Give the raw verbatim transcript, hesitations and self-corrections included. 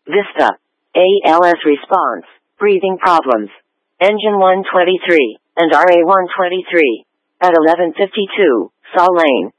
Vista. A L S response. Breathing problems. Engine one twenty-three and R A one twenty-three. At eleven fifty-two, Saw Lane.